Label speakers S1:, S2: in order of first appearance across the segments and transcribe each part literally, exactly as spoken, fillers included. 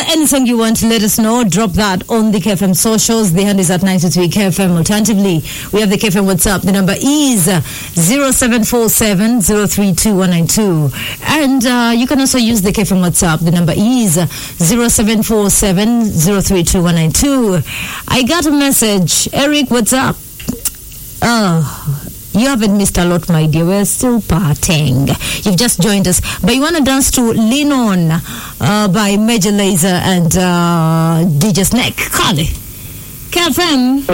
S1: any song you want, let us know. Drop that on the K F M socials. The hand is at ninety-three K F M. Alternatively, we have the K F M WhatsApp. The number is zero seven four seven zero three two one nine two. And uh, you can also use the K F M WhatsApp. The number is zero seven four seven zero three two one nine two. I got a message. Eric, what's up? Oh, you haven't missed a lot, my dear. We're still partying. You've just joined us. But you want to dance to Lean On uh, by Major Lazer and uh, D J Snake. Kali. K F M.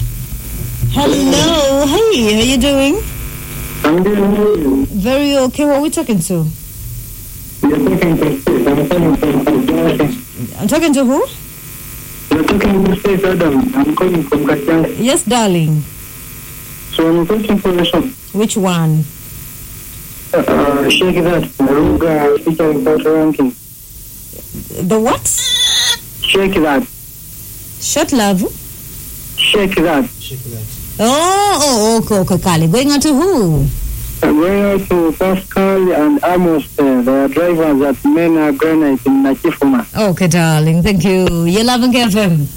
S1: Hello. Hey, how you doing?
S2: I'm doing good.
S1: Very okay. What are we talking to?
S2: You're talking to Steve. I'm calling from Kajang.
S1: I'm talking to who?
S2: You're talking to Steve Adam. I'm calling from Kajang.
S1: Yes, darling.
S2: So I'm looking for a song.
S1: Which one?
S2: Uh, Shake That. Ruga featuring Porter Ranking.
S1: The what?
S2: Shake That.
S1: Short Love.
S2: Shake That.
S1: Oh, oh, okay, okay, Kali. Going on to who?
S2: I'm going out to Pascal and Amos, uh, the drivers at Mena Granite in Nakifuma.
S1: Okay, darling. Thank you. You're loving K F M.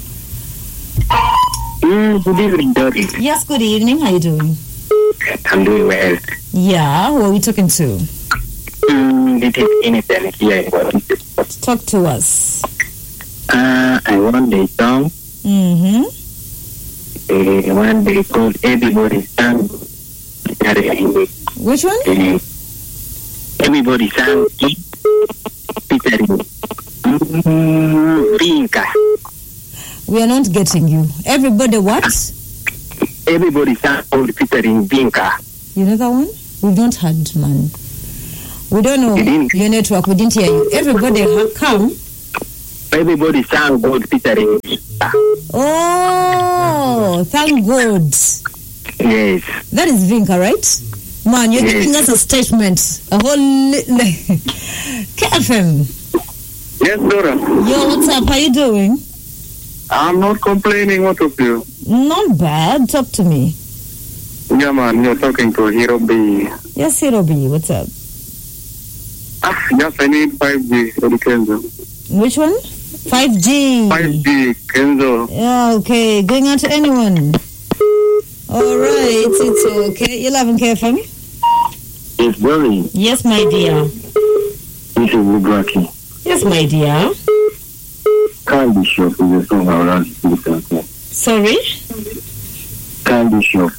S2: Mm, good evening, Dottie.
S1: Yes, good evening. How you doing?
S2: I'm doing well.
S1: Yeah, who are we talking to?
S2: Mm, this is Innocent here in Guatemala.
S1: Talk to us.
S2: Uh, I want the song.
S1: Mm-hmm.
S2: Uh, one they called Everybody Sang.
S1: Which one?
S2: Uh, Everybody Sang. Featuring mm, Vinka.
S1: We are not getting you. Everybody what?
S2: Everybody Sang featuring Vinka.
S1: You know that one? We've not heard, man. We don't know your network. We didn't hear you. Everybody ha- come.
S2: Everybody Sang God featuring Vinka.
S1: Oh, thank God.
S2: Yes.
S1: That is Vinka, right? Man, you're yes. giving us a statement. A whole... Li- K F M.
S2: Yes, Dora.
S1: Yo, what's up? How you doing?
S2: I'm not complaining. What of you?
S1: Not bad. Talk to me.
S2: Yeah, man. You're talking to Hero B.
S1: Yes, Hero B. What's up?
S2: Ah, just I need five G for the Kenzo.
S1: Which one? five G.
S2: five G, Kenzo.
S1: Yeah, okay. Going out to anyone? All right. It's okay. You loving K F M?
S2: It's Bernie.
S1: Yes, my dear.
S2: This is Lubraki.
S1: Yes, my dear.
S2: Candy Shop is a song around the
S1: Sorry?
S2: Candy Shop.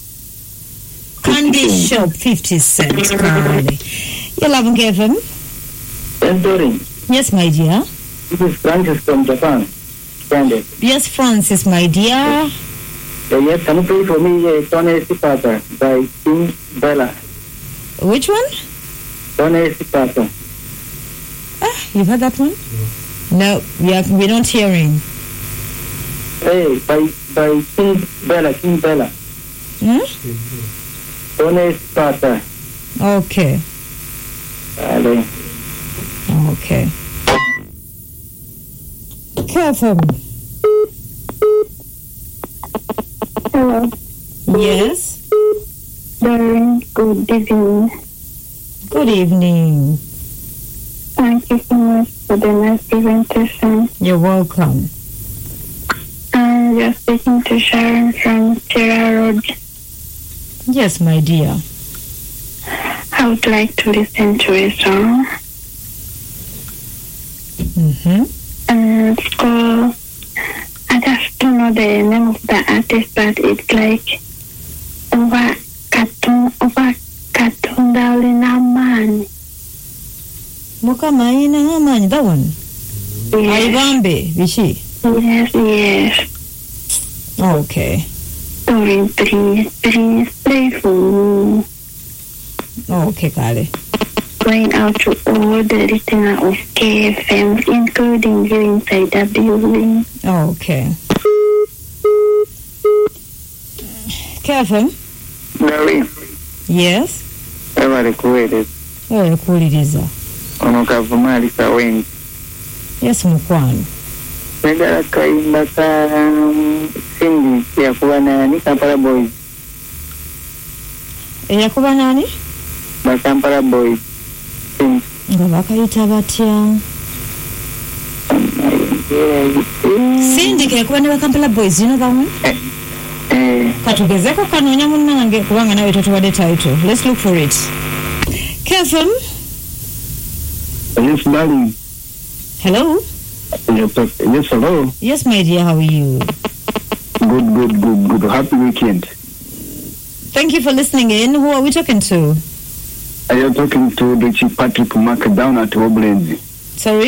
S1: Candy Shop, fifty cents. Candy. You loving K F M?
S2: Yes, Doreen.
S1: Yes, my dear.
S2: This is Francis from Japan. Candy.
S1: Yes, Francis, my dear.
S2: Uh, yes, can you play for me uh, Tony Sipata by King Bella?
S1: Which one?
S2: Tony Sipata.
S1: Ah, you've heard that one? No, we are, we're not hearing.
S2: Hey, by, by King Bella, King Bella.
S1: Hmm?
S2: Tony Sipata.
S1: Okay.
S2: Vale.
S1: Okay. K F M.
S3: Hello.
S1: Yes.
S3: Darling, good evening.
S1: Good evening.
S3: Thank you so much for the nice presentation.
S1: You're welcome.
S3: I'm just speaking to Sharon from Terra Road.
S1: Yes, my dear.
S3: I would like to listen to a song.
S1: Mm-hmm.
S3: And it's called, I just don't know the name of the artist, but it's like Over Katun, Over Katunda Linamani.
S1: Mukamaina Amani, that one?
S3: Yes.
S1: Aibambe, Vishi?
S3: Yes, yes.
S1: Okay.
S3: Doreen, please, please play for me.
S1: Okay, Kali.
S3: Going out to all the listeners of K F M, including you inside the building.
S1: Okay. K F M?
S2: Doreen.
S1: Yes?
S2: Everybody created.
S1: Oh, kuuliriza.
S2: Ono kavumaalisa wengi.
S1: Yes, mukwano.
S2: Negala kayimba ka Cindy yakuba nani Kampala Boys.
S1: Eyakuba nani?
S2: Ba Kampala Boys.
S1: Nga bakayita batya? Sindike kubane Kampala Boys, you know that one?
S2: Eh.
S1: Katugezeko kanonya munange kubanga nawe totuwadde title. Let's look for it. K F M?
S2: Yes, darling.
S1: Hello?
S2: Yes, hello.
S1: Yes, my dear, how are you?
S2: Good, good, good, good. Happy weekend.
S1: Thank you for listening in. Who are we talking to?
S2: I am talking to Richie Patrick Mark down at Woblenzi.
S1: Sorry?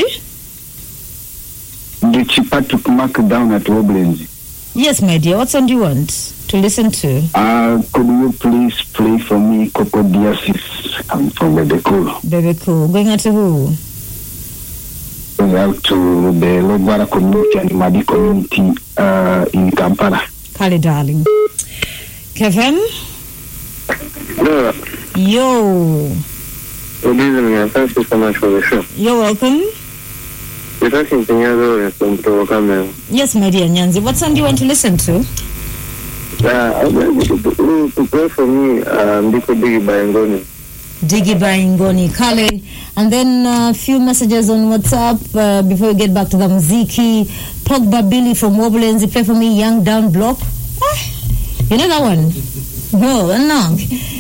S2: Richie Patrick Mark down at Woblenzi.
S1: Yes, my dear. What song do you want to listen to?
S2: Uh, could you please play for me Coco Diasis? I'm from Bebe Cool.
S1: Bebe Cool. Going out to who?
S2: Going out to the Lodwara community and Madi community uh, in Kampala.
S1: Kali, darling. Kevin?
S2: No.
S1: Yo.
S2: Good evening. Thank you so much for the show.
S1: You're welcome.
S2: You're talking to Nyanzi from Tawakame.
S1: Yes, my dear Nyanzi. What song do you want to listen to?
S2: Uh, I'm going to, to play for me um, Diko Digi by Ngoni.
S1: Digi by Ngoni. Kale. And then a uh, few messages on WhatsApp uh, before we get back to the muziki. Pogba Billy from Woblenzi. Play for me Young Down Block. Ah, you know that one? No, no.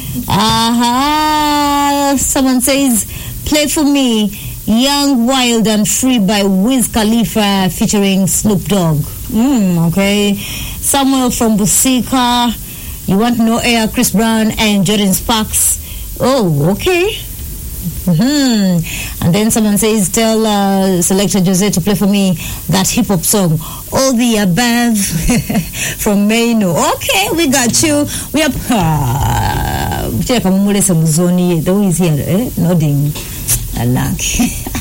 S1: Aha. Uh-huh. Someone says, play for me Young, Wild and Free by Wiz Khalifa featuring Snoop Dogg. Mm, okay. Samuel from Busika. You want No Air, Chris Brown and Jordan Sparks. Oh, okay. Mm-hmm. And then someone says, tell uh, Selector Jose to play for me that hip hop song, All the Above from Maino. Okay, we got you. We are. Uh, the way is here, eh? Nodding. I like.